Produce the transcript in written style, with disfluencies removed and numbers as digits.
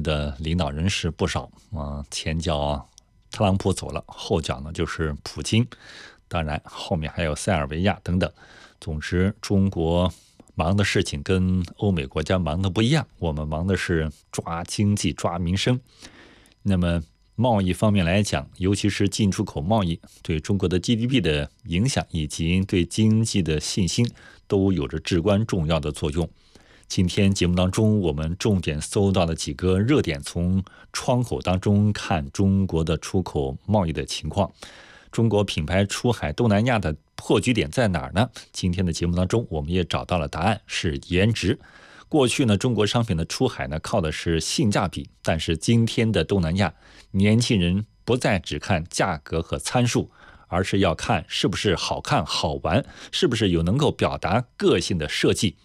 的领导人士不少前脚特朗普走了，后脚呢就是普京，当然后面还有塞尔维亚等等。总之，中国忙的事情跟欧美国家忙的不一样，我们忙的是抓经济、抓民生。那么贸易方面来讲，尤其是进出口贸易对中国的 GDP 的影响以及对经济的信心都有着至关重要的作用。今天节目当中，我们重点搜到了几个热点，从窗口当中看中国的出口贸易的情况。中国品牌出海东南亚的破局点在哪儿呢？今天的节目当中，我们也找到了答案，是颜值。过去呢，中国商品的出海呢靠的是性价比，但是今天的东南亚，年轻人不再只看价格和参数，而是要看是不是好看好玩，是不是有能够表达个性的设计。